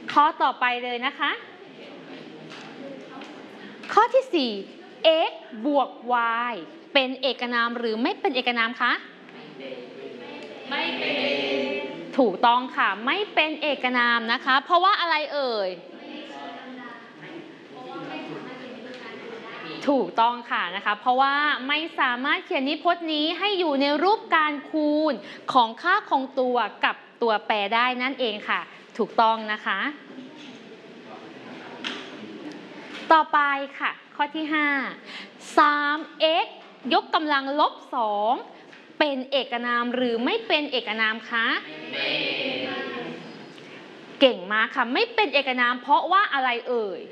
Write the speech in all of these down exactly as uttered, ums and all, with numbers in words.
ข้อต่อไปเลยนะคะข้อที่สี่ x บวก y เป็นเอกนามหรือไม่เป็นเอกนามคะไม่เป็นถูกต้องค่ะไม่เป็นเอกนามนะคะเพราะว่าอะไรเอ่ยถูกต้องค่ะนะคะเพราะว่าไม่สามารถเขียนนิพจน์นี้ให้อยู่ในรูปการคูณของค่าคงตัวกับตัวแปรได้นั่นเองค่ะถูกต้องนะคะต่อไปค่ะข้อที่ห้า สาม x ยกกำลังลบสองเป็นเอกนามหรือไม่เป็นเอกนามคะเก่งมากค่ะไม่เป็นเอกนามเพราะว่าอะไรเอ่ย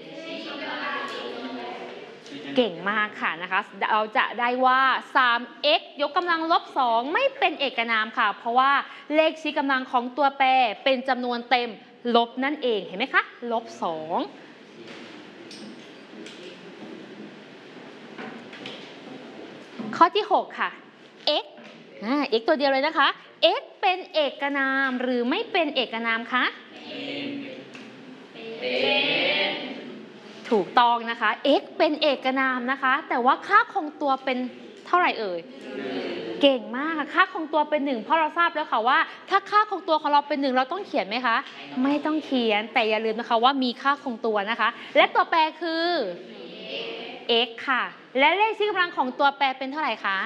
เก่งมากค่ะนะคะเราจะได้ว่า สาม x ยกกำลังลบสองไม่เป็นเอกนามค่ะเพราะว่าเลขชี้กำลังของตัวแปรเป็นจำนวนเต็มลบนั่นเองเห็นไหมคะลบสองข้อที่หกค่ะ x อ่า x ตัวเดียวเลยนะคะ x เป็นเอกนามหรือไม่เป็นเอกนามคะเป็นถูกต้องนะคะ x เป็นเอกนามนะคะแต่ว่าค่าคงตัวเป็นเท่าไหร่เอ่ยเก่งมากค่ะค่าคงตัวเป็นหนึ่งเพราะเราทราบแล้วค่ะว่าถ้าค่าคงตัวของเราเป็นหนึ่งเราต้องเขียนไหมคะไม่ต้องเขียนแต่อย่าลืมนะคะว่ามีค่าคงตัวนะคะและตัวแปรคือ x ค่ะและเลขชี้กำลังของตัวแปรเป็นเท่าไหร่คะ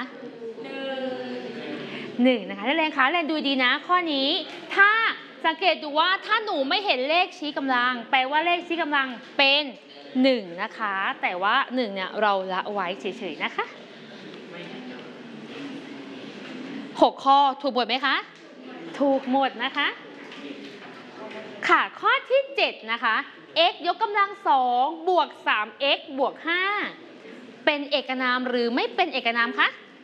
หนึ่งนะคะนักเรียนคะเรียนดูดีนะข้อนี้ถ้าสังเกตดูว่าถ้าหนูไม่เห็นเลขชี้กำลังแปลว่าเลขชี้กำลังเป็นหนึ่งนะคะแต่ว่าหนึ่งเนี่ยเราละไว้เฉยๆนะคะหกข้อถูกหมดไหมคะถูกหมดนะคะค่ะข้อที่เจ็ดนะคะ x ยกกำลังสองบวก สาม x บวกห้าเป็นเอกนามหรือไม่เป็นเอกนามคะ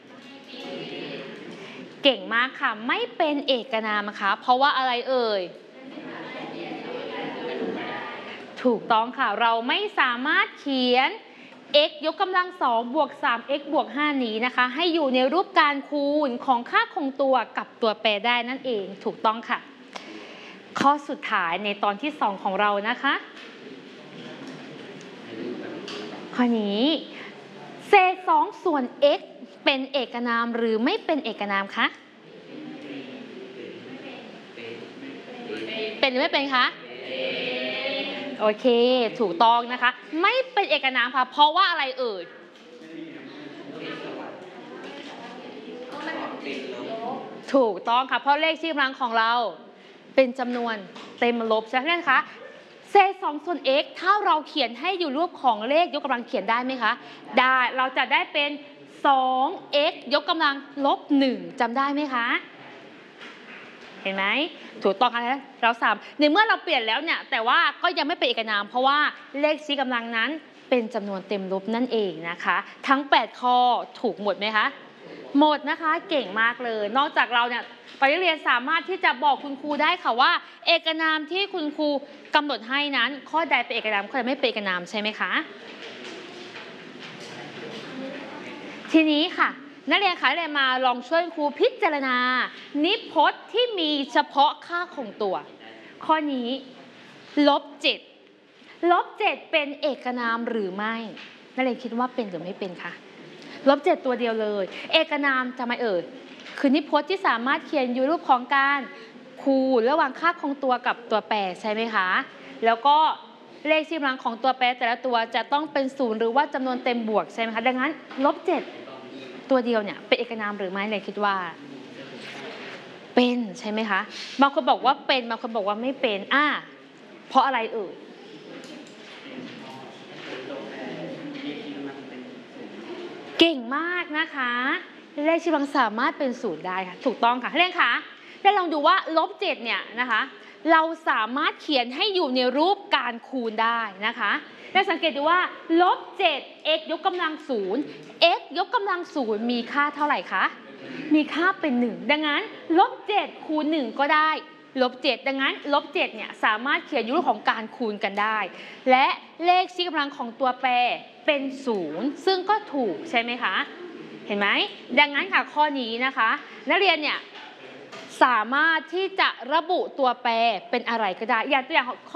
เก่งมากค่ะไม่เป็นเอกนามนะคะเพราะว่าอะไรเอ่ยถูกต้องค่ะเราไม่สามารถเขียน x ยกกำลังสองบวก สาม x บวกห้านี้นะคะให้อยู่ในรูปการคูณของค่าคงตัวกับตัวแปรได้นั่นเองถูกต้องค่ะข้อสุดท้ายในตอนที่สองของเรานะคะข้อนี้เศษสองส่วน x เป็นเอกนามหรือไม่เป็นเอกนามคะเป็นหรือไม่เป็นคะโอเคถูกต้องนะคะไม่เป็นเอกนามค่ะเพราะว่าอะไรเอ่ยถูกต้องค่ะเพราะเลขชี้กำลังของเราเป็นจำนวนเต็มลบใช่ไหมคะเศษสองส่วน x ถ้าเราเขียนให้อยู่รูปของเลขยกกำลังเขียนได้ไหมคะได้เราจะได้เป็น สอง x ยกกำลังลบหนึ่งจำได้ไหมคะเห็นไหมถูกต้องค่ะเราสามในเมื่อเราเปลี่ยนแล้วเนี่ยแต่ว่าก็ยังไม่เป็นเอกนามเพราะว่าเลขชี้กำลังนั้นเป็นจำนวนเต็มลบนั่นเองนะคะทั้งแปดข้อถูกหมดไหมคะหมดนะคะเก่งมากเลยนอกจากเราเนี่ยไปเรียนสามารถที่จะบอกคุณครูได้ค่ะว่าเอกนามที่คุณครูกำหนดให้นั้นข้อใดเป็นเอกนามข้อใดไม่เป็นเอกนามใช่ไหมคะทีนี้ค่ะนักเรียนคะนักเรียนมาลองช่วยครูพิจารณานิพจน์ที่มีเฉพาะค่าคงตัวข้อนี้ลบเจ็ดลบเจ็ดเป็นเอกนามหรือไม่นักเรียนคิดว่าเป็นหรือไม่เป็นคะลบเจ็ดตัวเดียวเลยเอกนามจะไม่เอ่ยคือนิพจน์ที่สามารถเขียนอยู่รูปของการคูณระหว่างค่าคงตัวกับตัวแปรใช่ไหมคะแล้วก็เลขชี้กำลังของตัวแปรแต่ละตัวจะต้องเป็นศูนย์หรือว่าจำนวนเต็มบวกใช่ไหมคะดังนั้นลบเจ็ดตัวเดียวเนี่ยเป็นเอกนามหรือไม่เลยคิดว่าเป็นใช่ไหมคะบางคนบอกว่าเป็นบางคนบอกว่าไม่เป็นอ่าเพราะอะไรเอ่ยเก่งมากนะคะเลขชี้กำลังสามารถเป็นศูนย์ได้ค่ะถูกต้องค่ะเรียนคะได้ลองดูว่าลบเจ็ดเนี่ยนะคะเราสามารถเขียนให้อยู่ในรูปการคูณได้นะคะได้สังเกตดูว่าลบเจ็ด x ยกกำลังศูนย์ x ยกกำลังศูนย์มีค่าเท่าไหร่คะมีค่าเป็นหนึ่งดังนั้นลบเจ็ดคูณหนึ่งก็ได้ลบเจ็ดดังนั้นลบเจ็ดเนี่ยสามารถเขียนอยู่รูปของการคูณกันได้และเลขชี้กำลังของตัวแปรเป็นศูนย์ซึ่งก็ถูกใช่ไหมคะเห็นไหมดังนั้นค่ะข้อนี้นะคะนักเรียนเนี่ยสามารถที่จะระบุตัวแปรเป็นอะไรก็ได้อย่างตัวอย่าง